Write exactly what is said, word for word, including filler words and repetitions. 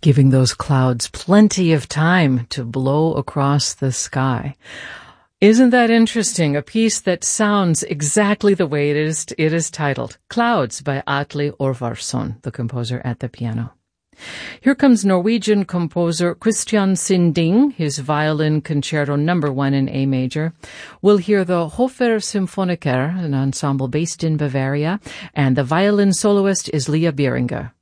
giving those clouds plenty of time to blow across the sky. Isn't that interesting? A piece that sounds exactly the way it is, it is titled, Clouds by Atle Orvarsson, the composer at the piano. Here comes Norwegian composer Christian Sinding, his violin concerto number one in A major. We'll hear the Hofer Symphoniker, an ensemble based in Bavaria, and the violin soloist is Leah Bieringer.